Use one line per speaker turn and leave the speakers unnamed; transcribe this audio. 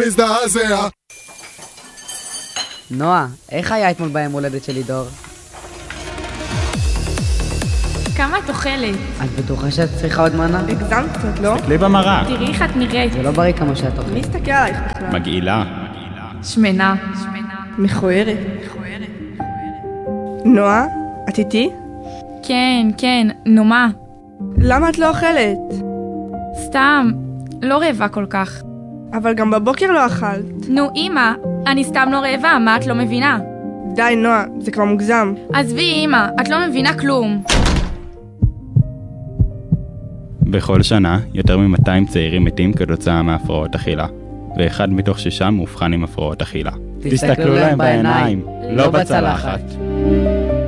מזדעזע.
נועה, איך היה אתמול ביום הולדת של לידור?
כמה את אוכלת?
את בטוחה שאת צריכה עוד מנה?
הגזמת קצת, לא?
תסתכלי במראה.
תראי איך את נראית.
זה לא בריא כמה שאת אוכלת.
מי הסתכל עלייך בכלל?
מגעילה.
שמנה.
מכוערת. נועה, את איתי?
כן, נו מה?
למה את לא אוכלת?
סתם, לא רעבה כל כך.
אבל גם בבוקר לא אכלת.
נו אמא, אני סתם לא רעבה, מה את לא מבינה?
די נועה, זה כבר מוגזם.
עזבי אמא, את לא מבינה כלום.
בכל שנה, יותר מ-200 צעירים מתים כתוצאה מהפרעות אכילה, ואחד מתוך 6 מאובחן עם הפרעות אכילה. תסתכלו להם בעיניים, לא בצלחת.